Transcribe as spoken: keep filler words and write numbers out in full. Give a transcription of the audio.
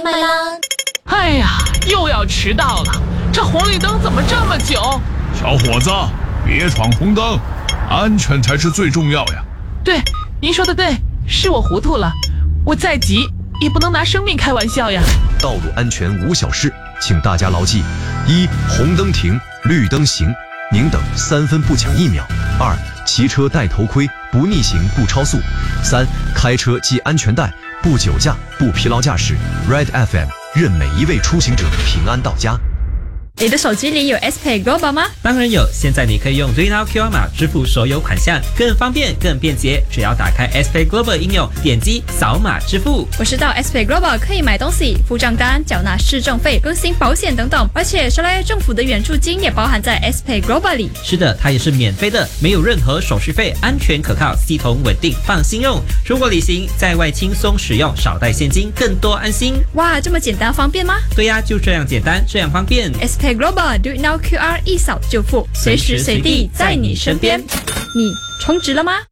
买啦！ 哎呀，又要迟到了，这红绿灯怎么这么久？ 小伙子，别闯红灯，安全才是最重要呀。 对，您说的对，是我糊涂了，我再急也不能拿生命开玩笑呀。 道路安全无小事，请大家牢记：一、红灯停，绿灯行，宁等三分不抢一秒；二、骑车戴头盔，不逆行不超速；三、开车系安全带，不酒驾不疲劳驾驶。Red F M 任每一位出行者平安到家。 你的手机里有 S Pay Global 吗？ 当然有，现在你可以用 DreamNow Q R 码支付所有款项，更方便更便捷。只要打开 S Pay Global 应用，点击扫码支付。 我知道 S Pay Global 可以买东西、付账单、缴纳市政费、更新保险等等，而且说来政府的援助金也包含在 S Pay Global 里。 是的，它也是免费的，没有任何手续费，安全可靠，系统稳定，放心用。出国旅行在外轻松使用，少带现金，更多安心。 哇，这么简单方便吗？ 对呀，就这样简单，这样方便。 S Pay Global Do It Now Q R 一扫就付，随时随地在你身边。你充值了吗？